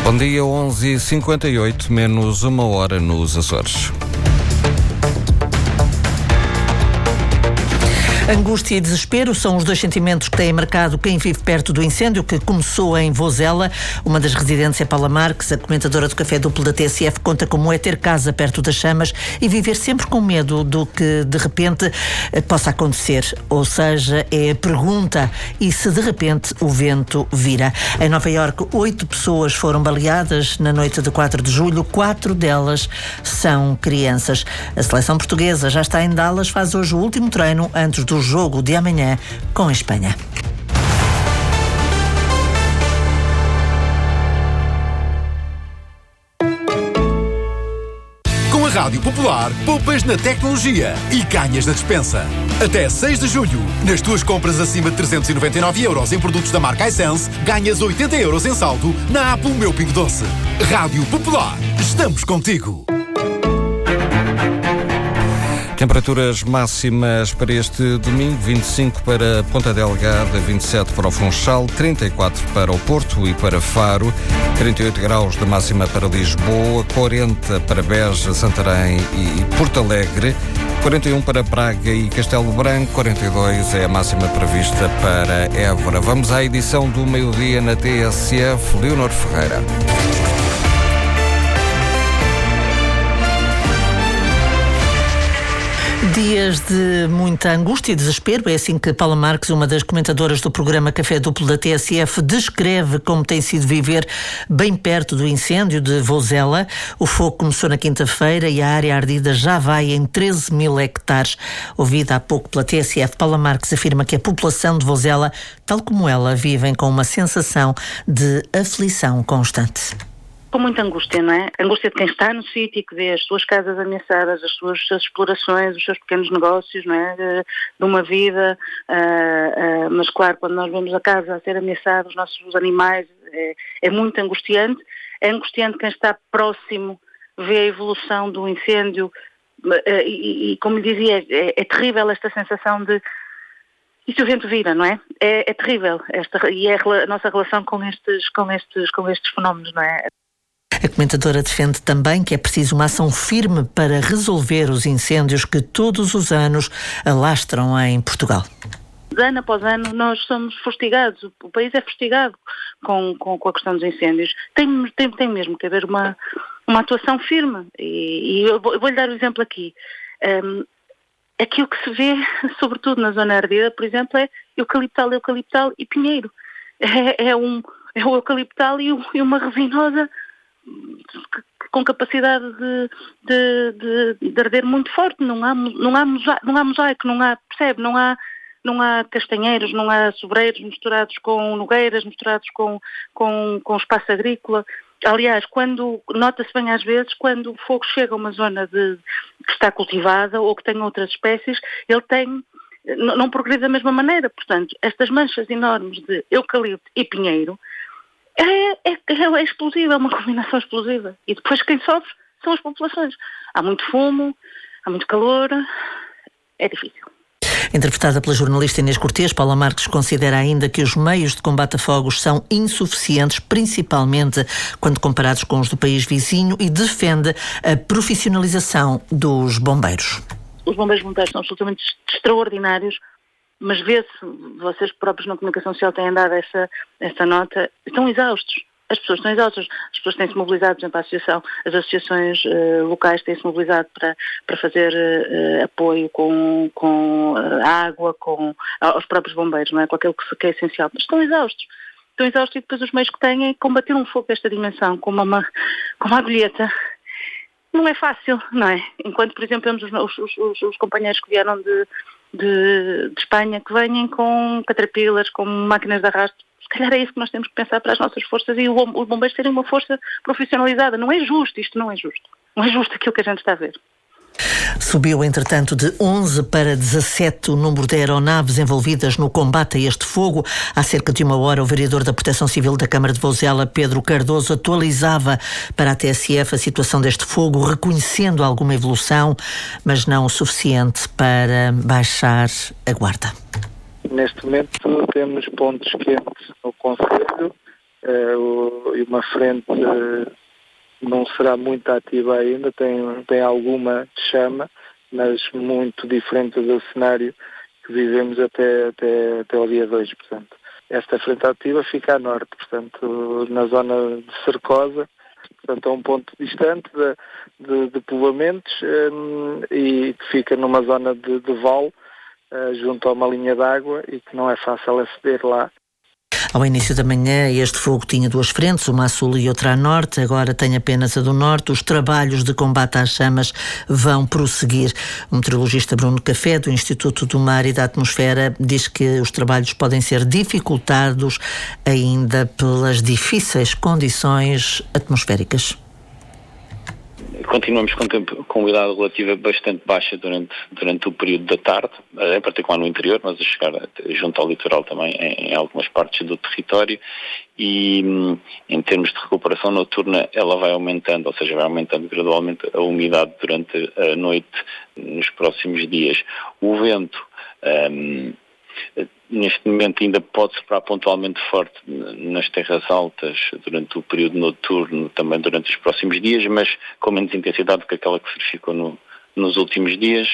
Bom dia, 11h58, menos uma hora nos Açores. Angústia e desespero são os dois sentimentos que têm marcado quem vive perto do incêndio que começou em Vozela. Uma das residentes é Paula Marques, a comentadora do Café Duplo da TSF, conta como é ter casa perto das chamas e viver sempre com medo do que de repente possa acontecer. Ou seja, é a pergunta: e se de repente o vento vira? Em Nova Iorque, 8 pessoas foram baleadas na noite de 4 de julho, 4 delas são crianças. A seleção portuguesa já está em Dallas, faz hoje o último treino antes do jogo de amanhã com a Espanha. Com a Rádio Popular, poupas na tecnologia e ganhas na despensa. Até 6 de julho, nas tuas compras acima de 399 euros em produtos da marca iSense, ganhas 80 euros em saldo na Apple Meu Pingo Doce. Rádio Popular, estamos contigo. Temperaturas máximas para este domingo: 25 para Ponta Delgada, 27 para o Funchal, 34 para o Porto e para Faro, 38 graus de máxima para Lisboa, 40 para Beja, Santarém e Porto Alegre, 41 para Braga e Castelo Branco, 42 é a máxima prevista para Évora. Vamos à edição do meio-dia na TSF. Leonor Ferreira. Dias de muita angústia e desespero, é assim que Paula Marques, uma das comentadoras do programa Café Duplo da TSF, descreve como tem sido viver bem perto do incêndio de Vozela. O fogo começou na quinta-feira e a área ardida já vai em 13 mil hectares. Ouvida há pouco pela TSF, Paula Marques afirma que a população de Vozela, tal como ela, vivem com uma sensação de aflição constante. Com muita angústia, não é? A angústia de quem está no sítio e que vê as suas casas ameaçadas, as suas explorações, os seus pequenos negócios, não é? De uma vida, mas claro, quando nós vemos a casa a ser ameaçada, os nossos animais, é muito angustiante. É angustiante quem está próximo, vê a evolução do incêndio e como lhe dizia, é terrível esta sensação de... E se o vento vira, não é? É terrível a nossa relação com estes fenómenos, não é? A comentadora defende também que é preciso uma ação firme para resolver os incêndios que todos os anos alastram em Portugal. Ano após ano nós somos fustigados, o país é fustigado com a questão dos incêndios. Tem mesmo que haver uma atuação firme e eu vou-lhe dar o exemplo aqui. Aquilo que se vê, sobretudo na zona ardida, por exemplo, é eucaliptal e pinheiro. É o eucaliptal e uma resinosa com capacidade de arder muito forte. Não há mosaico, percebe? Não há castanheiros, não há sobreiros misturados com nogueiras, misturados com espaço agrícola. Aliás, nota-se bem às vezes, quando o fogo chega a uma zona que está cultivada ou que tem outras espécies, ele não progride da mesma maneira. Portanto, estas manchas enormes de eucalipto e pinheiro é explosiva, é uma combinação explosiva. E depois quem sofre são as populações. Há muito fumo, há muito calor, é difícil. Interpretada pela jornalista Inês Cortês, Paula Marques considera ainda que os meios de combate a fogos são insuficientes, principalmente quando comparados com os do país vizinho, e defende a profissionalização dos bombeiros. Os bombeiros voluntários são absolutamente extraordinários, mas vê-se, vocês próprios na comunicação social têm dado essa nota, estão exaustos. As pessoas estão exaustas, as pessoas têm-se mobilizado, por exemplo, as associações locais têm-se mobilizado para fazer apoio com água, aos próprios bombeiros, não é? Com aquilo que é essencial. Mas estão exaustos e depois os meios que têm é combater um fogo desta dimensão com uma agulheta. Não é fácil, não é? Enquanto, por exemplo, temos os companheiros que vieram de Espanha, que vêm com caterpillars, com máquinas de arrasto. Se calhar é isso que nós temos que pensar para as nossas forças e os bombeiros terem uma força profissionalizada. Não é justo, isto não é justo. Não é justo aquilo que a gente está a ver. Subiu, entretanto, de 11 para 17 o número de aeronaves envolvidas no combate a este fogo. Há cerca de uma hora, o vereador da Proteção Civil da Câmara de Vozela, Pedro Cardoso, atualizava para a TSF a situação deste fogo, reconhecendo alguma evolução, mas não o suficiente para baixar a guarda. Neste momento temos pontos quentes no Conselho, e uma frente não será muito ativa ainda, tem alguma chama, mas muito diferente do cenário que vivemos até o dia 2, portanto. Esta frente ativa fica a norte, portanto, na zona de Cercosa, portanto, a um ponto distante de povoamentos e que fica numa zona de vale, junto a uma linha de água e que não é fácil aceder lá. Ao início da manhã, este fogo tinha duas frentes, uma a sul e outra a norte, agora tem apenas a do norte. Os trabalhos de combate às chamas vão prosseguir. O meteorologista Bruno Café, do Instituto do Mar e da Atmosfera, diz que os trabalhos podem ser dificultados ainda pelas difíceis condições atmosféricas. Continuamos com umidade relativa bastante baixa durante o período da tarde, em particular no interior, mas a chegar junto ao litoral também em algumas partes do território, e em termos de recuperação noturna ela vai aumentando, ou seja, vai aumentando gradualmente a umidade durante a noite nos próximos dias. O vento neste momento ainda pode soprar pontualmente forte nas terras altas durante o período noturno, também durante os próximos dias, mas com menos intensidade do que aquela que se verificou nos últimos dias,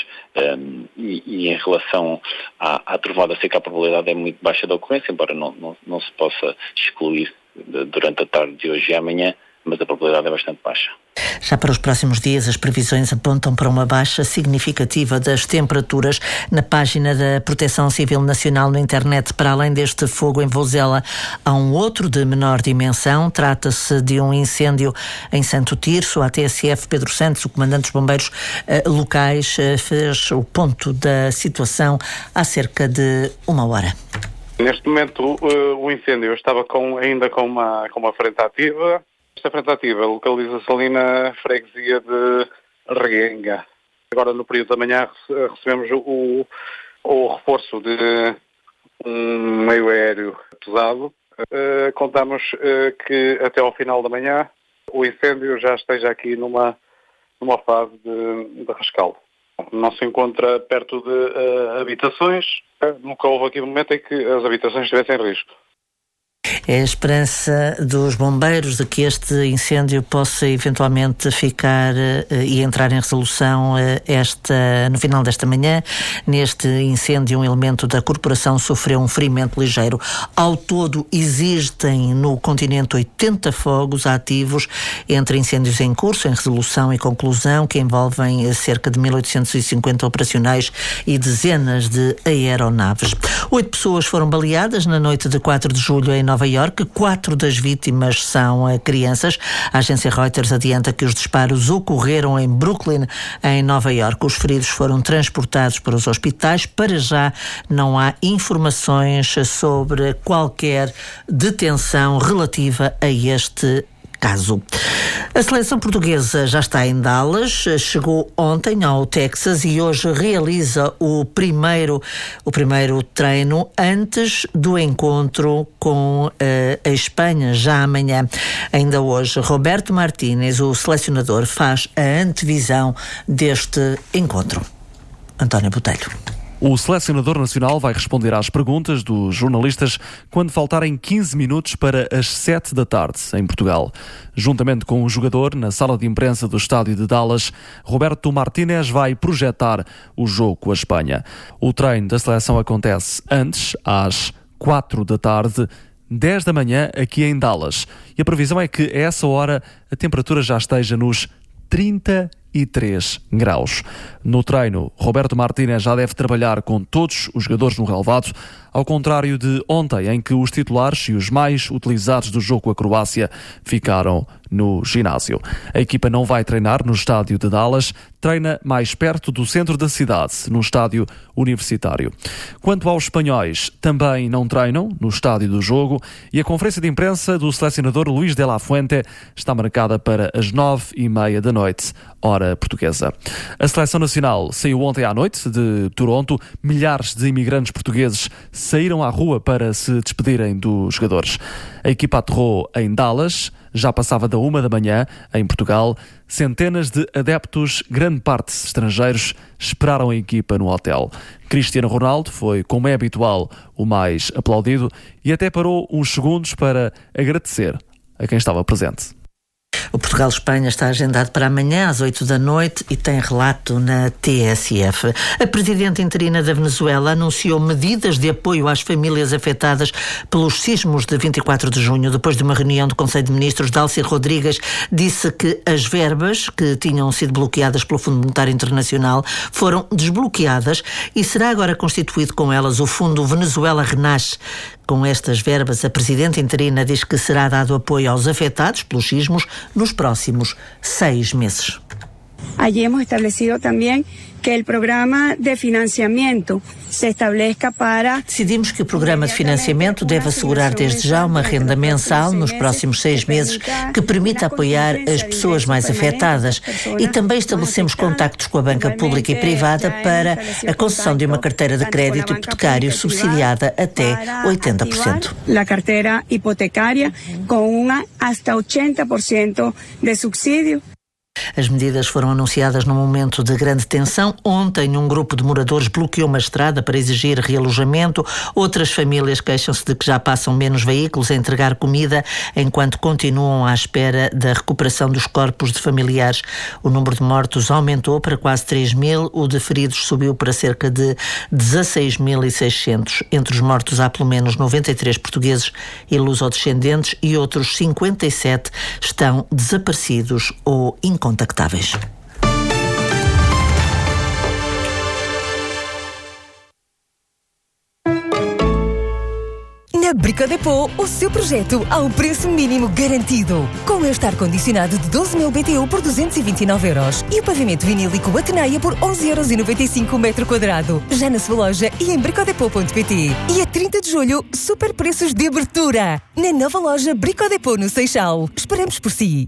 e em relação à trovada seca, a probabilidade é muito baixa da ocorrência, embora não se possa excluir durante a tarde de hoje e amanhã, mas a probabilidade é bastante baixa. Já para os próximos dias, as previsões apontam para uma baixa significativa das temperaturas. Na página da Proteção Civil Nacional na internet, para além deste fogo em Vozela, há um outro de menor dimensão. Trata-se de um incêndio em Santo Tirso. A TSF, Pedro Santos, o comandante dos bombeiros locais, fez o ponto da situação há cerca de uma hora. Neste momento, o incêndio estava ainda com uma frente ativa. Esta frente ativa localiza-se ali na freguesia de Reguenga. Agora, no período da manhã, recebemos o reforço de um meio aéreo pesado. Contamos que até ao final da manhã o incêndio já esteja aqui numa fase de rescaldo. Não se encontra perto de habitações. Nunca houve aqui um momento em que as habitações estivessem em risco. É a esperança dos bombeiros de que este incêndio possa eventualmente ficar e entrar em resolução no final desta manhã. Neste incêndio, um elemento da corporação sofreu um ferimento ligeiro. Ao todo, existem no continente 80 fogos ativos, entre incêndios em curso, em resolução e conclusão, que envolvem cerca de 1.850 operacionais e dezenas de aeronaves. 8 pessoas foram baleadas na noite de 4 de julho em Nova Iorque. 4 das vítimas são crianças. A agência Reuters adianta que os disparos ocorreram em Brooklyn, em Nova Iorque. Os feridos foram transportados para os hospitais. Para já não há informações sobre qualquer detenção relativa a este caso. A seleção portuguesa já está em Dallas, chegou ontem ao Texas e hoje realiza o primeiro treino antes do encontro com a Espanha, já amanhã. Ainda hoje, Roberto Martínez, o selecionador, faz a antevisão deste encontro. António Botelho. O selecionador nacional vai responder às perguntas dos jornalistas quando faltarem 15 minutos para as 7 da tarde, em Portugal. Juntamente com o jogador, na sala de imprensa do estádio de Dallas, Roberto Martínez vai projetar o jogo com a Espanha. O treino da seleção acontece antes, às 4 da tarde, 10 da manhã, aqui em Dallas. E a previsão é que, a essa hora, a temperatura já esteja nos 33 graus. No treino, Roberto Martínez já deve trabalhar com todos os jogadores no relvado, ao contrário de ontem, em que os titulares e os mais utilizados do jogo com a Croácia ficaram no ginásio. A equipa não vai treinar no estádio de Dallas, treina mais perto do centro da cidade, num estádio universitário. Quanto aos espanhóis, também não treinam no estádio do jogo e a conferência de imprensa do selecionador Luís de la Fuente está marcada para as 9h30 da noite, hora portuguesa. A seleção nacional saiu ontem à noite de Toronto. Milhares de imigrantes portugueses saíram à rua para se despedirem dos jogadores. A equipa aterrou em Dallas Já passava da 1 da manhã, em Portugal, centenas de adeptos, grande parte estrangeiros, esperaram a equipa no hotel. Cristiano Ronaldo foi, como é habitual, o mais aplaudido e até parou uns segundos para agradecer a quem estava presente. O Portugal-Espanha está agendado para amanhã às 8 da noite e tem relato na TSF. A presidente interina da Venezuela anunciou medidas de apoio às famílias afetadas pelos sismos de 24 de junho. Depois de uma reunião do Conselho de Ministros, Dálcia Rodrigues disse que as verbas que tinham sido bloqueadas pelo Fundo Monetário Internacional foram desbloqueadas e será agora constituído com elas o Fundo Venezuela Renasce. Com estas verbas, a presidente interina diz que será dado apoio aos afetados pelos sismos nos próximos 6 meses. Allí hemos establecido también que el programa de financiamiento se establezca para... Decidimos que o programa de financiamento deve assegurar desde já uma renda mensal nos próximos 6 meses que permita apoiar as pessoas mais afetadas e também estabelecemos contactos com a banca pública e privada para a concessão de uma carteira de crédito hipotecário subsidiada até 80%. A carteira hipotecária com hasta 80% de subsídio. As medidas foram anunciadas num momento de grande tensão. Ontem, um grupo de moradores bloqueou uma estrada para exigir realojamento. Outras famílias queixam-se de que já passam menos veículos a entregar comida, enquanto continuam à espera da recuperação dos corpos de familiares. O número de mortos aumentou para quase 3.000, o de feridos subiu para cerca de 16.600. Entre os mortos há pelo menos 93 portugueses e lusodescendentes e outros 57 estão desaparecidos ou incontactáveis. Na Brico Dépôt, o seu projeto ao preço mínimo garantido. Com o este ar-condicionado de 12.000 BTU por 229 € e o pavimento vinílico Atenaia por 11,95 € o metro quadrado. Já na sua loja e em bricodepot.pt. E a 30 de julho, super preços de abertura. Na nova loja Brico Dépôt no Seixal. Esperamos por si.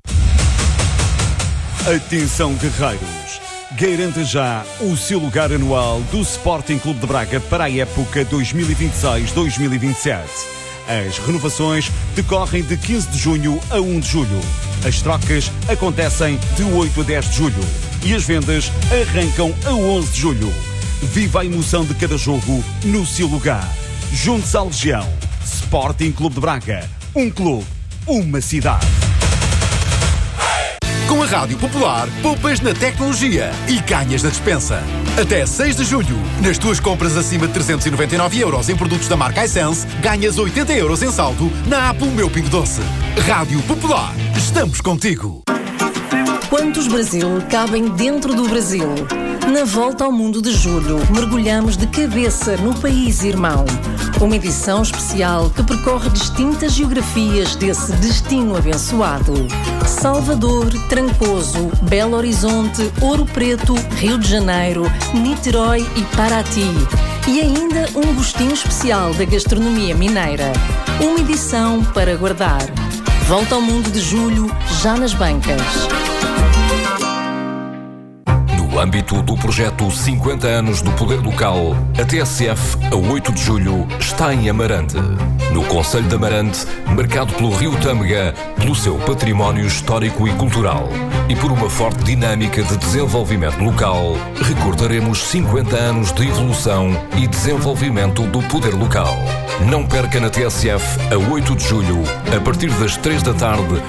Atenção, guerreiros! Garanta já o seu lugar anual do Sporting Clube de Braga para a época 2026-2027. As renovações decorrem de 15 de junho a 1 de julho. As trocas acontecem de 8 a 10 de julho. E as vendas arrancam a 11 de julho. Viva a emoção de cada jogo no seu lugar. Junte-se à Legião. Sporting Clube de Braga. Um clube, uma cidade. Com a Rádio Popular, poupas na tecnologia e ganhas na despensa. Até 6 de julho, nas tuas compras acima de 399 € em produtos da marca iSense, ganhas 80 € em saldo na Apple Meu Pingo Doce. Rádio Popular, estamos contigo. Quantos Brasil cabem dentro do Brasil? Na volta ao mundo de julho, mergulhamos de cabeça no país irmão. Uma edição especial que percorre distintas geografias desse destino abençoado. Salvador, Trancoso, Belo Horizonte, Ouro Preto, Rio de Janeiro, Niterói e Paraty. E ainda um gostinho especial da gastronomia mineira. Uma edição para guardar. Volta ao mundo de julho, já nas bancas. No âmbito do projeto 50 anos do Poder Local, a TSF, a 8 de julho, está em Amarante. No concelho de Amarante, marcado pelo Rio Tâmega, pelo seu património histórico e cultural e por uma forte dinâmica de desenvolvimento local, recordaremos 50 anos de evolução e desenvolvimento do Poder Local. Não perca na TSF, a 8 de julho, a partir das 3 da tarde,